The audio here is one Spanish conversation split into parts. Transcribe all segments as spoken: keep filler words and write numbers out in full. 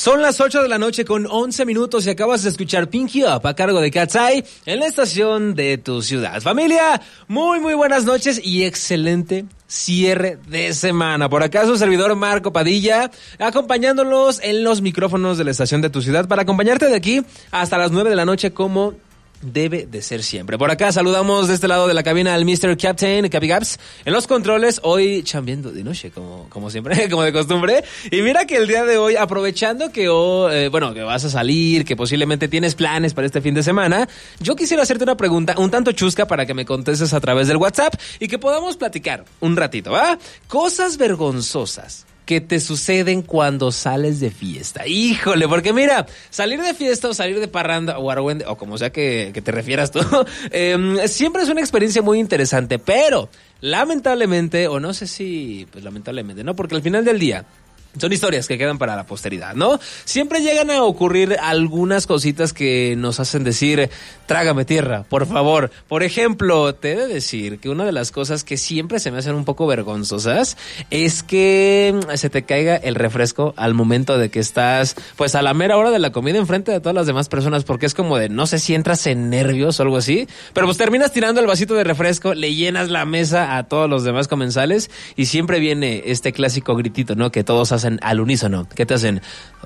Son las ocho de la noche con once minutos y acabas de escuchar Pinky Up a cargo de Cat's Eye en la estación de tu ciudad. Familia, muy muy buenas noches y excelente cierre de semana. Por acá su servidor Marco Padilla, acompañándolos en los micrófonos de la estación de tu ciudad para acompañarte de aquí hasta las nueve de la noche como debe de ser siempre. Por acá saludamos de este lado de la cabina al mister Captain, Capi Gaps, en los controles, hoy chambeando de noche, como, como siempre, como de costumbre. Y mira que el día de hoy, aprovechando que, oh, eh, bueno, que vas a salir, que posiblemente tienes planes para este fin de semana, yo quisiera hacerte una pregunta un tanto chusca para que me contestes a través del WhatsApp y que podamos platicar un ratito, ¿va? Cosas vergonzosas que te suceden cuando sales de fiesta. Híjole, porque mira, salir de fiesta o salir de parranda o argüende, o como sea que, que te refieras tú, eh, siempre es una experiencia muy interesante, pero lamentablemente, o no sé si, pues lamentablemente, ¿no? Porque al final del día son historias que quedan para la posteridad, ¿no? Siempre llegan a ocurrir algunas cositas que nos hacen decir, trágame tierra, por favor. Por ejemplo, te he de decir que una de las cosas que siempre se me hacen un poco vergonzosas es que se te caiga el refresco al momento de que estás, pues a la mera hora de la comida enfrente de todas las demás personas, porque es como de, no sé si entras en nervios o algo así, pero pues terminas tirando el vasito de refresco, le llenas la mesa a todos los demás comensales y siempre viene este clásico gritito, ¿no? Que todos hacen al unísono, que te hacen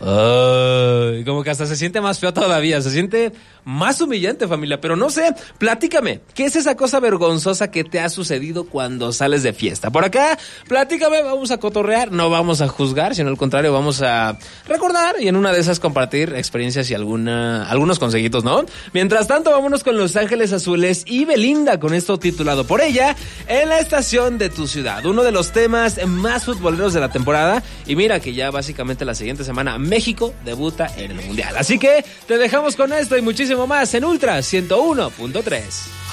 uh, como que hasta se siente más feo todavía, se siente más humillante, familia, pero no sé, platícame, ¿qué es esa cosa vergonzosa que te ha sucedido cuando sales de fiesta? Por acá, platícame, vamos a cotorrear, no vamos a juzgar, sino al contrario, vamos a recordar y en una de esas compartir experiencias y alguna, algunos consejitos, ¿no? Mientras tanto, vámonos con Los Ángeles Azules y Belinda con esto titulado Por Ella en la estación de tu ciudad, uno de los temas más futboleros de la temporada y mira que ya básicamente la siguiente semana México debuta en el Mundial. Así que te dejamos con esto y muchísimo más en Ultra ciento uno punto tres.